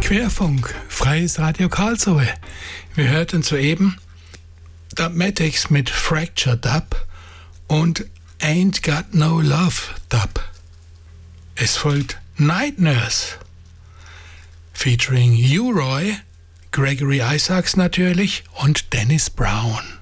Querfunk, Freies Radio Karlsruhe. Wir hörten soeben Dubmatix mit Fracture Dub und Ain't Got No Love Dub. Es folgt Night Nurse, featuring U-Roy, Gregory Isaacs natürlich und Dennis Brown.